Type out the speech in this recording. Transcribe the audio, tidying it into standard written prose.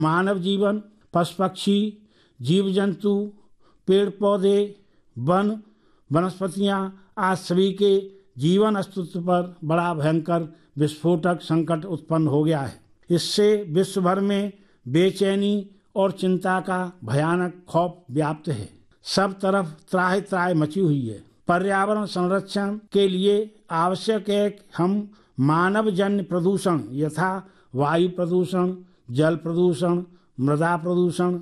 मानव जीवन, पशु पक्षी, जीव जंतु, पेड़ पौधे, वन, वनस्पतियां आज सभी के जीवन अस्तित्व पर बड़ा भयंकर विस्फोटक संकट उत्पन्न हो गया है। इससे विश्व भर में बेचैनी और चिंता का भयानक खौफ व्याप्त है। सब तरफ त्राहि त्राहि मची हुई है। पर्यावरण संरक्षण के लिए आवश्यक है कि हम मानव जन्य प्रदूषण यथा वायु प्रदूषण, जल प्रदूषण, मृदा प्रदूषण,